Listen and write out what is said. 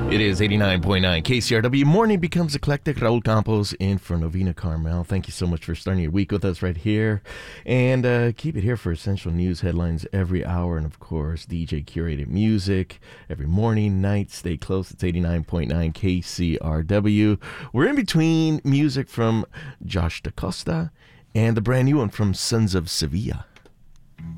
It is 89.9 KCRW. Morning becomes eclectic. Raul Campos in for Novena Carmel. Thank you so much for starting your week with us right here. And keep it here for essential news headlines every hour. And, of course, DJ curated music every morning, night. Stay close. It's 89.9 KCRW. We're in between music from Josh DaCosta and the brand new one from Sons of Sevilla.